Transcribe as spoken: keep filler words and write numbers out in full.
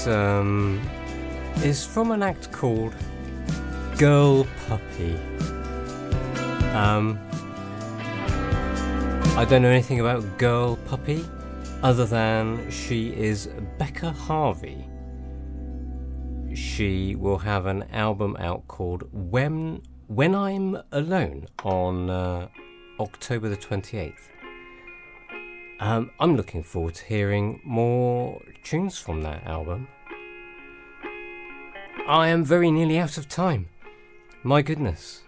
um, is from an act called Girl Puppy. Um, I don't know anything about Girl Puppy other than she is Becca Harvey. She will have an album out called When When I'm Alone on uh, October the twenty-eighth. Um, I'm looking forward to hearing more tunes from that album. I am very nearly out of time. My goodness.